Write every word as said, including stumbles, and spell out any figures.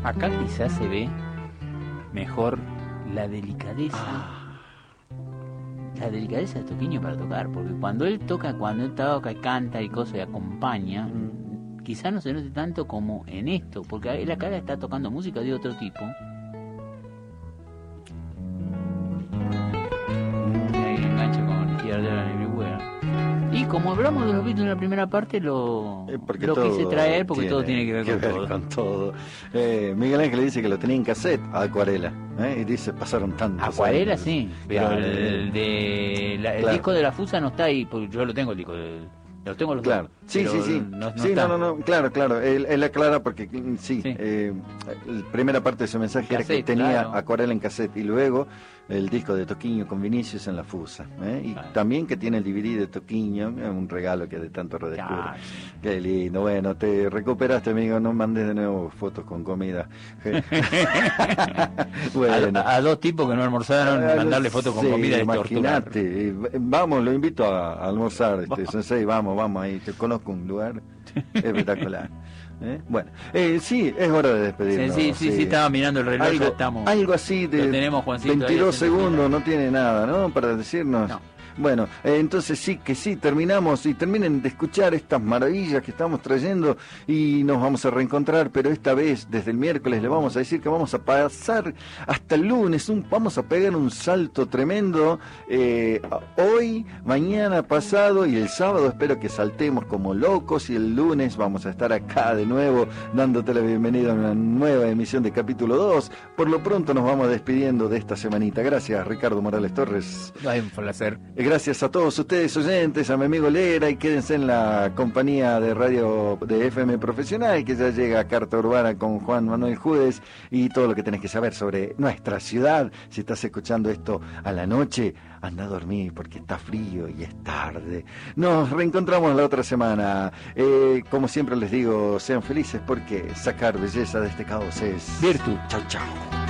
Acá quizás se ve mejor la delicadeza. Ah. La delicadeza de Toquinho para tocar, porque cuando él toca, cuando él toca y canta y cosas y acompaña, mm. quizás no se note tanto como en esto, porque él acá está tocando música de otro tipo. Y ahí engancha con Izquierda Everywhere. Y como hablamos de los Beatles en la primera parte, lo, Eh, lo quise traer porque tiene todo tiene que ver que con ver todo. con todo. Eh, Miguel Ángel dice que lo tenía en cassette, Acuarela, ¿eh? Y dice, pasaron tantos Acuarela años. sí, pero Claro, el, el de la- el claro. disco de la Fusa no está ahí, porque yo lo tengo el disco de, los tengo los Claro, dos, sí, pero sí, sí, no, no sí, está. no, no, no, claro, claro, él, él aclara porque, mm, sí, Sí. Eh, la primera parte de su mensaje era que Cassette, tenía claro. Acuarela en cassette y luego el disco de Toquinho con Vinicius en la Fusa, ¿eh? Y Claro. también que tiene el D V D de Toquinho, eh, un regalo que de tanto redescubre. Claro. Qué lindo, bueno, te recuperaste, amigo, no mandes de nuevo fotos con comida. Bueno. A, a dos tipos que no almorzaron, Ah, mandarle fotos con sí, comida de tortura. imagínate. Eh, Vamos, lo invito a, a almorzar, este, Sensei, vamos, vamos ahí, te conozco un lugar espectacular. ¿Eh? Bueno, eh, sí, es hora de despedirnos. Sí, sí, sí, sí, estaba mirando el reloj, algo, ya estamos. algo así de Lo tenemos, Juancito, ahí veintidós haciendo segundos, fila. no tiene nada, ¿no? Para decirnos. No. Bueno, eh, entonces sí que sí, terminamos y terminen de escuchar estas maravillas que estamos trayendo y nos vamos a reencontrar, pero esta vez desde el miércoles le vamos a decir que vamos a pasar hasta el lunes, un, vamos a pegar un salto tremendo, eh, hoy, mañana, pasado y el sábado espero que saltemos como locos y el lunes vamos a estar acá de nuevo dándote la bienvenida a una nueva emisión de capítulo dos. Por lo pronto nos vamos despidiendo de esta semanita. Gracias, Ricardo Morales Torres. Ay, un placer. Gracias a todos ustedes oyentes, a mi amigo Lera, y quédense en la compañía de radio de F M Profesional, que ya llega Carta Urbana con Juan Manuel Judes y todo lo que tenés que saber sobre nuestra ciudad. Si estás escuchando esto a la noche, anda a dormir porque está frío y es tarde. Nos reencontramos la otra semana. Eh, como siempre les digo, sean felices porque sacar belleza de este caos es virtud. Chau, chau.